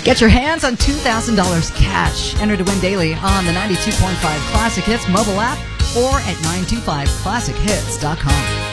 Get your hands on $2,000 cash. Enter to win daily on the 92.5 Classic Hits mobile app or at 925classichits.com.